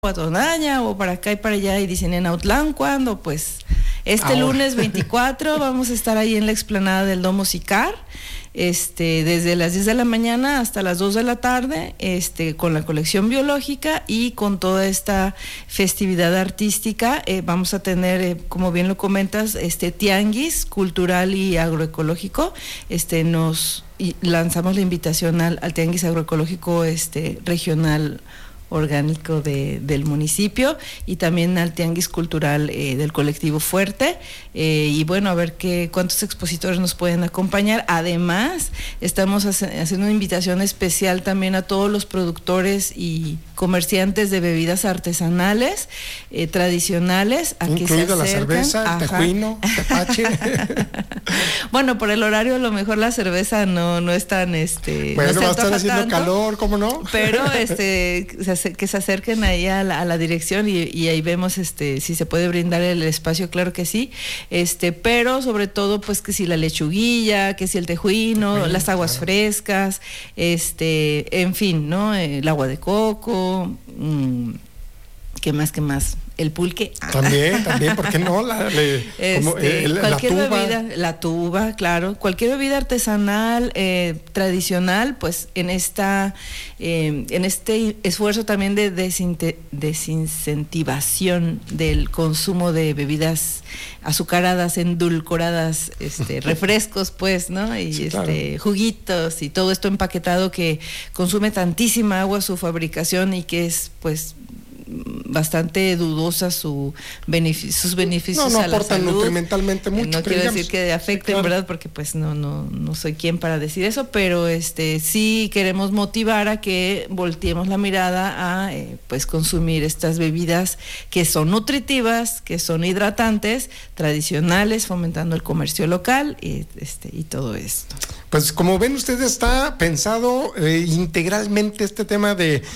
Guatonaña o para acá y para allá y dicen en Autlán, ¿cuándo? Pues este lunes 24 vamos a estar ahí en la explanada del Domo Sicar, desde las 10 de la mañana hasta las 2 de la tarde, con la colección biológica y con toda esta festividad artística. Vamos a tener, como bien lo comentas, tianguis cultural y agroecológico. Lanzamos la invitación al tianguis agroecológico regional orgánico del municipio y también al tianguis cultural del colectivo Fuerte, y bueno, a ver cuántos expositores nos pueden acompañar. Además, estamos haciendo una invitación especial también a todos los productores y comerciantes de bebidas artesanales tradicionales, a que se acerquen. La cerveza, el tejuino, tepache. Bueno, por el horario a lo mejor la cerveza no es tan bueno, no va a estar haciendo tanto, calor, ¿cómo no? Pero que se acerquen ahí a la dirección y ahí vemos si se puede brindar el espacio, claro que sí, pero sobre todo pues que si la lechuguilla, que si el tejuino, las aguas frescas, en fin, ¿no? El agua de coco, ¿qué más? El pulque. También, ¿por qué no? Cualquier bebida, la tuba, claro, cualquier bebida artesanal, tradicional, pues en este esfuerzo también de desincentivación del consumo de bebidas azucaradas, endulcoradas, refrescos, pues, ¿no? Y sí, claro, juguitos y todo esto empaquetado que consume tantísima agua su fabricación y que es, pues, bastante dudosa sus beneficios a la salud. No nutrimentalmente mucho. No quiero decir que afecten, claro, ¿verdad? Porque pues no soy quien para decir eso, pero sí queremos motivar a que volteemos la mirada a pues consumir estas bebidas que son nutritivas, que son hidratantes, tradicionales, fomentando el comercio local y todo esto. Pues como ven ustedes, está pensado integralmente este tema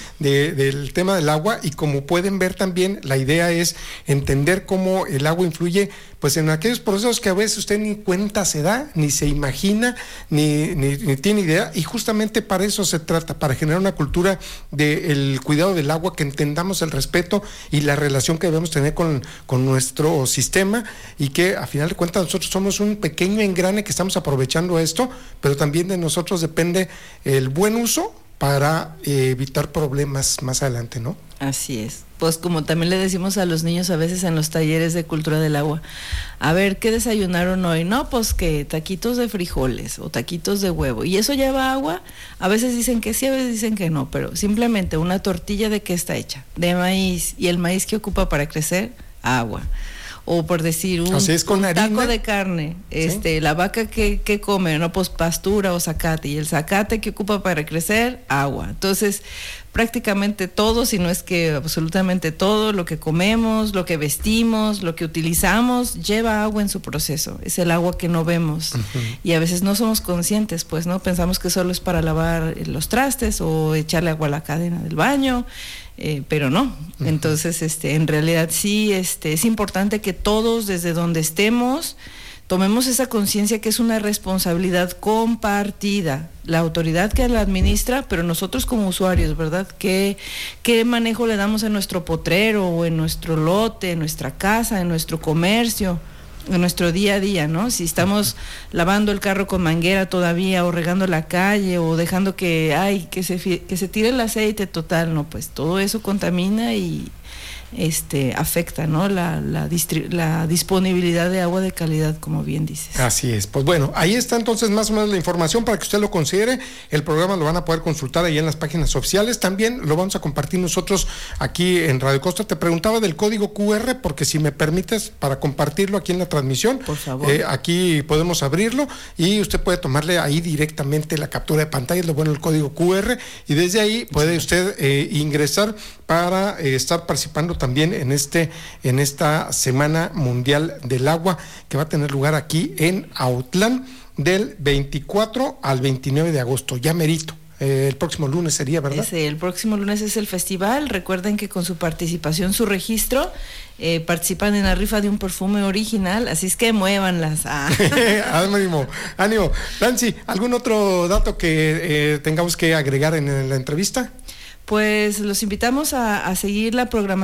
del tema del agua, y como pueden ver también la idea es entender cómo el agua influye pues en aquellos procesos que a veces usted ni cuenta se da, ni se imagina, ni tiene idea, y justamente para eso se trata, para generar una cultura del cuidado del agua, que entendamos el respeto y la relación que debemos tener con nuestro sistema, y que a final de cuentas nosotros somos un pequeño engrane que estamos aprovechando esto, pero también de nosotros depende el buen uso para evitar problemas más adelante, ¿no? Así es. Pues como también le decimos a los niños a veces en los talleres de cultura del agua, a ver, ¿qué desayunaron hoy? No, pues que taquitos de frijoles o taquitos de huevo. ¿Y eso lleva agua? A veces dicen que sí, a veces dicen que no, pero simplemente una tortilla, ¿de qué está hecha? De maíz. ¿Y el maíz qué ocupa para crecer? Agua. O por decir un taco de carne, ¿sí? La vaca que come, no, pues pastura o zacate, y el zacate que ocupa para crecer, agua. Entonces, prácticamente todo, si no es que absolutamente todo lo que comemos, lo que vestimos, lo que utilizamos, lleva agua en su proceso. Es el agua que no vemos. Uh-huh. Y a veces no somos conscientes, pues, ¿no? Pensamos que solo es para lavar los trastes o echarle agua a la cadena del baño. Pero no. Uh-huh. Entonces, en realidad sí, es importante que todos, desde donde estemos, tomemos esa conciencia que es una responsabilidad compartida. La autoridad que la administra, pero nosotros como usuarios, ¿verdad? ¿Qué manejo le damos a nuestro potrero o en nuestro lote, en nuestra casa, en nuestro comercio, en nuestro día a día, ¿no? Si estamos lavando el carro con manguera todavía, o regando la calle, o dejando que se tire el aceite, total, no, pues todo eso contamina y afecta, ¿no? La disponibilidad de agua de calidad, como bien dices. Así es. Pues bueno, ahí está entonces más o menos la información para que usted lo considere. El programa lo van a poder consultar ahí en las páginas oficiales. También lo vamos a compartir nosotros aquí en Radio Costa. Te preguntaba del código QR, porque si me permites, para compartirlo aquí en la transmisión. Por favor. Aquí podemos abrirlo y usted puede tomarle ahí directamente la captura de pantalla, es lo bueno el código QR, y desde ahí puede usted ingresar para estar participando también en esta Semana Mundial del Agua, que va a tener lugar aquí en Autlán del 24 al 29 de agosto, ya merito. El próximo lunes sería, ¿verdad? El próximo lunes es el festival. Recuerden que con su participación, su registro, participan en la rifa de un perfume original, así es que muévanlas. Ánimo. Nancy, ¿algún otro dato que tengamos que agregar en la entrevista? pues los invitamos a seguir la programación